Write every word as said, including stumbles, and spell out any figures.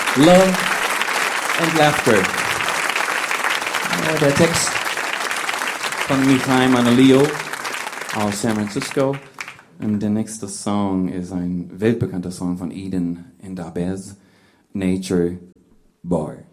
Love and Laughter. Ja, der Text von Michai Manalio aus San Francisco. Und der nächste Song ist ein weltbekannter Song von Eden and Abez, Nature Bar.